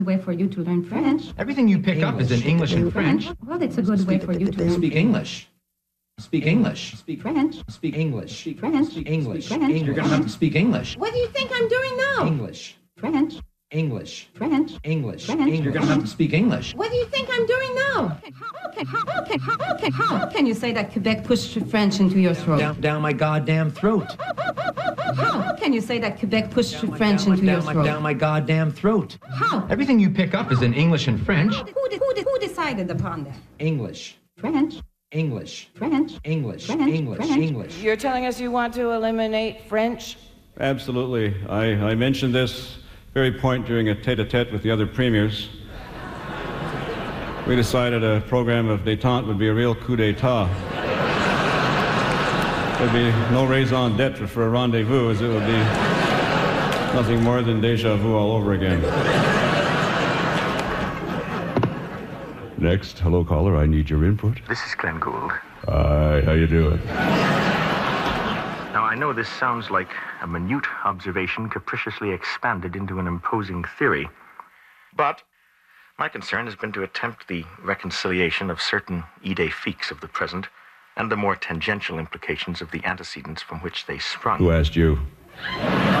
way for you to learn French. Everything you pick up is in English and French. Well, it's a good way for you to learn Speak English. Speak English. Speak French. Speak English. Speak French. Speak English. Speak French. You're going to have to speak English. What do you think I'm doing now? English. French. English. French. English. French. You're going to have to speak English. What do you think I'm doing now? How can you say that Quebec pushed French into your throat? Down my goddamn throat. How can you say that Quebec pushed French into your throat? Down my goddamn throat. How? Everything you pick up is in English and French. Who decided upon that? English. French. English. French. English. French. English. French. English. You're telling us you want to eliminate French? Absolutely. I mentioned this very point during a tete-a-tete with the other premiers. We decided a program of détente would be a real coup d'etat. There'd be no raison d'etre for a rendezvous, as it would be nothing more than déjà vu all over again. Next, hello caller, I need your input. This is Glenn Gould. Hi, how you doing? Now, I know this sounds like a minute observation capriciously expanded into an imposing theory, but my concern has been to attempt the reconciliation of certain idées fixes of the present and the more tangential implications of the antecedents from which they sprung. Who asked you?